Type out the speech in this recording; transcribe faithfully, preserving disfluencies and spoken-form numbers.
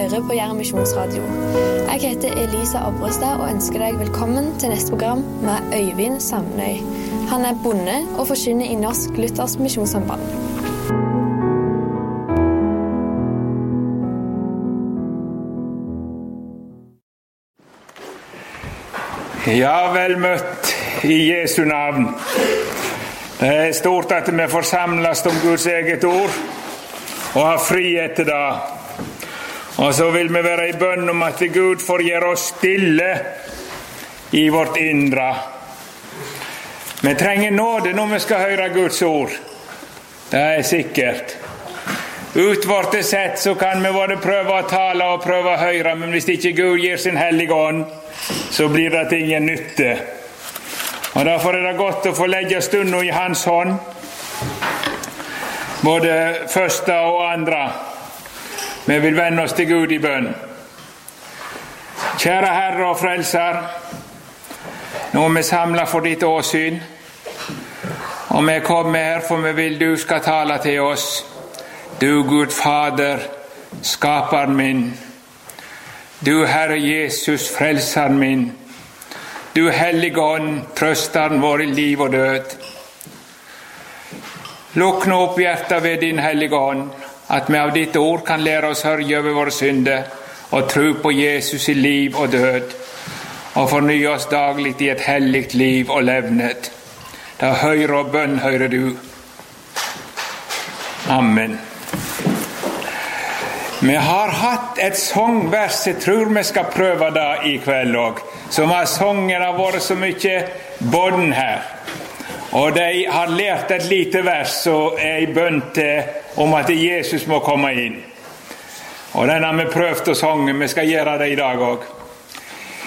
hører på Jæren Misjonsradio. Jeg heter Elisa Abrestad og ønsker deg velkommen til neste program med Øyvind Samnøy. Han er bonde og forkynner i Norsk Luthersk Misjonssamband. Ja, vel møtt i Jesu navn. Det er stort at vi får samles om Guds eget ord og ha frihet til det. Og så vil vi være i bønn om at Gud får gjøre oss stille i vårt indre. Vi trenger nåde når vi skal høre Guds ord. Det er sikkert. Utvorte sett så kan vi både prøve å tale og prøve å høre, men hvis ikke Gud gir sin hellige ånd, så blir det til ingen nytte. Og derfor er det godt å få legge stunden i hans hånd, både første og andre. Vi vil vende oss til Gud i bønn. Kjære Herre og Frelser, nå er vi samlet for ditt åsyn, og vi kommer her for vi vil du skal tale til oss. Du Gud Fader, skaperen min. Du Herre Jesus, frelseren min. Du Hellige Ånd, trøsteren vår i liv og død. Lukk nå opp hjertet ved din Hellige Ånd, at vi av ditt ord kan lære oss hørje over våre synder og tro på Jesus i liv og død, og fornye oss daglig i et helligt liv og levnet. Da høyre og bønn hører du. Amen. Vi har hatt et sangvers, jeg tror vi skal prøve det i kveld også, som har sanger har vært så mye båden her. Og de har lært et lite vers og er i bønn til om at Jesus må komme inn. Og den har vi prøvd å sange, vi skal gjøre det i dag også.